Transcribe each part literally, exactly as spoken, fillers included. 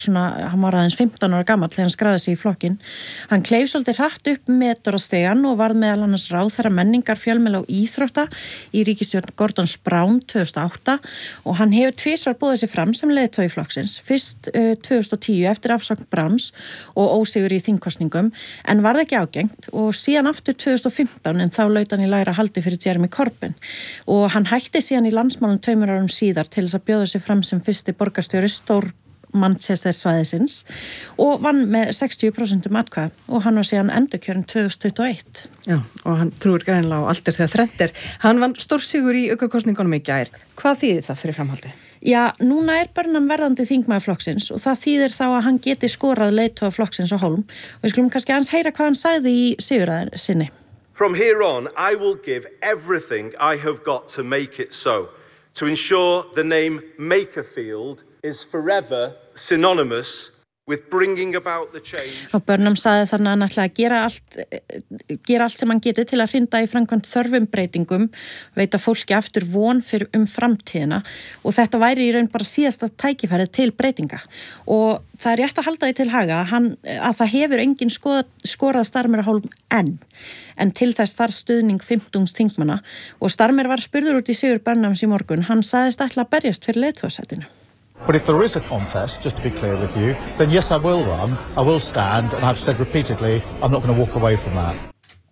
svona, hann var aðeins fimmtán ára gamall þegar hann skráði sig í flokkinn. Hann kleif svolítið hratt upp metorstegan og varð meðal annars ráðherra menningar, fjölmiðla og íþrótta í ríkisstjórn Gordons Brown tvö þúsund og átta og hann hefur tvisvar boðið sig fram sem leiðtogi flokksins. Fyrst uh, tvö þúsund og tíu eftir afsögn Browns og ósigur í þingkosningum en varð ekki ágengt og síðan aftur tvö þúsund og fimmtán en þá laut hann í lægra haldi fyrir Jeremy Corbyn og hann hætti síðan í landsmálum tveimur árum síðar til þess að bjóða sig fram sem fyrsti borgarstjóri stór Manchester svæðisins og vann með sextíu prósent atkvæða og hann var síðan endurkjörinn tvö þúsund tuttugu og eitt. Já, og hann trúir greinilega á allt er þegar þrennt er. Hann vann stórsigur í aukakosningunum í gær. Hvað þýðir það fyrir framhaldið? Já, núna er Burnham verðandi þingmaður flokksins og það þýðir þá að hann geti skorað leiðtoga flokksins á hólm og við skulum kannski aðeins heyra hvað hann sagði í sigurræðin sinni. From here on, I will give everything I have got to make it so, to ensure the name Makerfield is forever synonymous with bringing about the change. Og Burnham sagði þannig að hann ætlaði að gera allt, gera allt sem hann geti til að hrinda í framkvæmt þörfum breytingum, veita fólki aftur von fyrir um framtíðina og þetta væri í raun bara síðasta tækifærið til breytinga. Og það er rétt að halda því til haga að, hann, að það hefur engin skoð, skorað Starmer að hólm enn, en til þess þarf stuðning fimmtungs þingmanna og Starmer var spurður út í sigur Burnhams í morgun, hann sagðist ætla að berjast fyrir leiðtogasætinu. But if there is a contest, just to be clear with you, then yes, I will run, I will stand, and I've said repeatedly, I'm not going to walk away from that.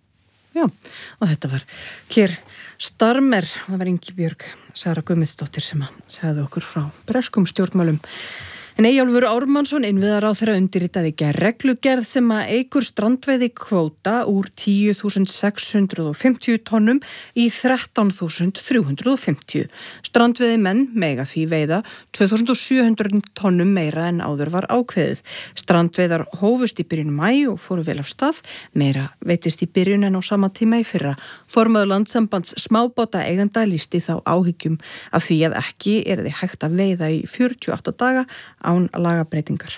Já, og þetta var Keir Starmer, og það var Ingibjörg Sara Guðmundsdóttir sem að sagði okkur frá breskum stjórnmálum. En Eyjólfur Ármannsson innviðaráðherra undirritaði í reglugerð sem að eykur strandveiði kvóta úr tíu þúsund sex hundruð fimmtíu tonnum í þrettán þúsund þrjú hundruð fimmtíu. Strandveiði menn mega því veiða tvö þúsund sjö hundruð tonnum meira en áður var ákveðið. Strandveiðar hófust í byrjun maí og fóru vel af stað. Meira veitist í byrjun en á sama tíma í fyrra. Formaður Landssambands smábáta eiganda lýsti þá áhyggjum af því að ekki er þið hægt að veiða í fjörutíu og átta daga án lagabreitingar.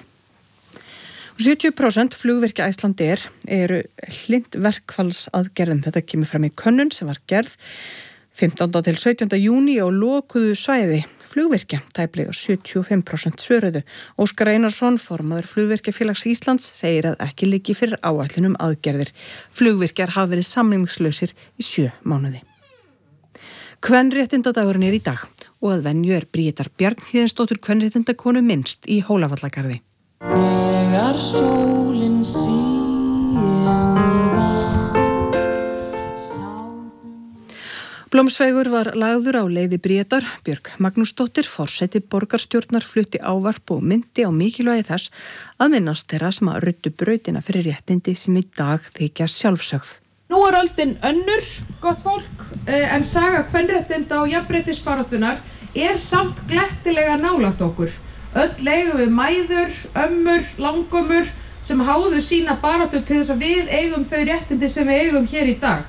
sjötíu prósent flugvirkja Icelandair eru hlynnt verkfallsaðgerðum. Þetta kemur fram í könnun sem var gerð fimmtánda til sautjánda júní á lokuðu svæði flugvirkja, tæplega sjötíu og fimm prósent svöruðu. Óskar Einarsson, formaður Flugvirkjafélags Íslands, segir að ekki liggi fyrir áætlunum aðgerðir. Flugvirkjar hafa verið samningslausir í sjö mánuði. Kvenréttindadagurinn er í dag og að venju er Bríetar Bjarnhéðinsdóttur kvenréttindakonu minnst í Hólavallagarði. Þegar sólin sín var Blómsveigur var lagður á leiði Bríetar. Björg Magnúsdóttir, forseti borgarstjórnar, flutti ávarp og myndi á mikilvægi þess að minnast þeirra sem að ruddu brautina fyrir réttindi sem í dag þykja sjálfsögð. Nú er öldin önnur, gott fólk, en saga kvenréttinda og jafnréttisbaráttunnar er samt glettilega nálægt okkur. Öll eigum við mæður, ömmur, langömmur sem háðu sína baráttu til þess að við eigum þau réttindi sem við eigum hér í dag.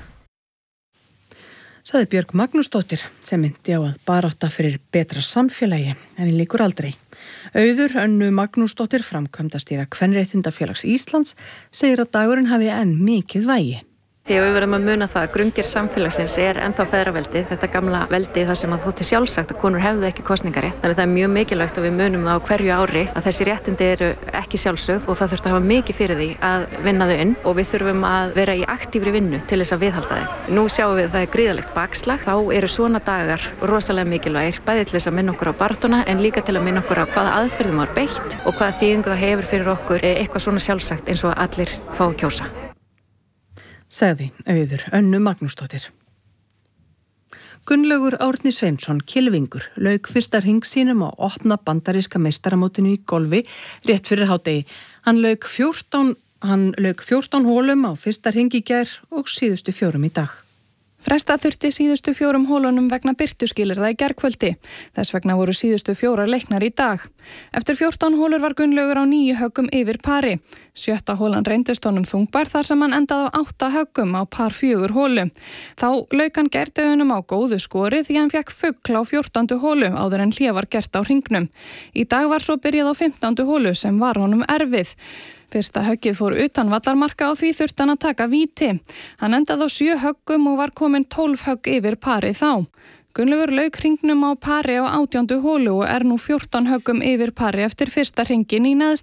Saði Björg Magnúsdóttir sem myndi á að barátta fyrir betra samfélagi en í líkur aldrei. Auður Önnu Magnúsdóttir, framkvæmdastýra Kvenréttindafélags Íslands, segir að dagurinn hafi enn mikið vægi. Þegar við verðum að muna það að grunngerð samfélagsins er ennþá feðraveldi, þetta gamla veldi þar sem að þótti sjálfsagt að konur hefðu ekki kosningarétt. Þannig að það er mjög mikilvægt að við munum það á hverju ári að þessi réttindi eru ekki sjálfsögð og það þurft að hafa mikið fyrir því að vinna þau inn og við þurfum að vera í aktífri vinnu til þess að viðhalda þau. Nú sjáum við að það er gríðarlegt bakslag, þá eru svona dagar rosalega mikilvægir, bæði til þess að minna okkur á baráttuna en líka til að minna okkur á hvaða aðferðum var beitt og hvaða þýðingu það hefur fyrir okkur eitthvað svona sjálfsagt eins og allir fá að kjósa. Sagði Auður Önnu Magnúsdóttir. Gunnlaugur Árni Sveinsson, kylfingur, lauk fyrsta hring sínum á opna bandaríska meistaramótinu í golfi rétt fyrir hádegi. Hann lauk fjórtán, hann lauk fjórtán hólum á fyrsta hring í gær og síðustu fjórum í dag. Fresta þurfti síðustu fjórum hólunum vegna birtuskilyrða í gærkvöldi. Þess vegna voru síðustu fjórar leiknar í dag. Eftir fjórtán hólur var Gunnlaugur á níu höggum yfir pari. Sjötta hólan reyndist honum þungbar þar sem hann endaði á átta höggum á par fjögur hólu. Þá lauk hann gærdegunum á góðu skori því hann fekk fugl á fjórtándu hólu áður en hlé var gert á hringnum. Í dag var svo byrjað á fimmtándu hólu sem var honum erfið. Fyrsta höggið fór utan vallarmarka og því þurfti hann að taka víti. Hann endaði á sjö höggum og var komin tólf högg yfir parið þá. Gunnlaugur lauk hringnum á pari á átjándu holu og er nú fjórtán höggum yfir pari eftir fyrsta hringin í neðsta